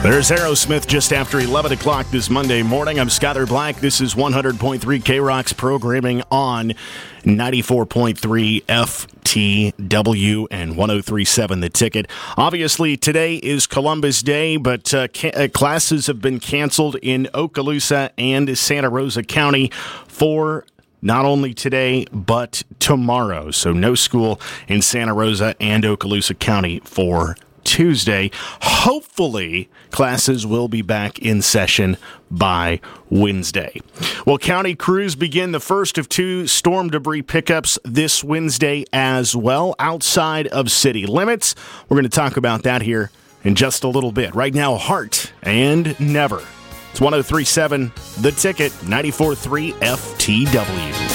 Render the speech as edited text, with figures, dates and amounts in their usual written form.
There's Aerosmith just after 11 o'clock this Monday morning. I'm Skyler Black. This is 100.3 K-Rock's programming on 94.3 FTW and 103.7 The Ticket. Obviously, today is Columbus Day, but classes have been canceled in Okaloosa and Santa Rosa County for not only today, but tomorrow. So no school in Santa Rosa and Okaloosa County for Tuesday. Hopefully, classes will be back in session by Wednesday. Well, county crews begin the first of two storm debris pickups this Wednesday as well, outside of city limits. We're going to talk about that here in just a little bit. Right now, Heart and Never. It's 103.7 The Ticket, 94.3 FTW.